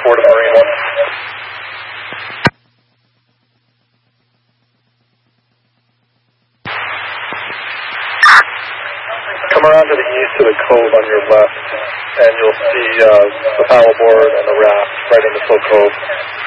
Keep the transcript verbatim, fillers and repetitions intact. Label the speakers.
Speaker 1: four to Marine one. Come around to the east of the cove on your left, and you'll see uh, the paddleboard and the raft right in the full cove.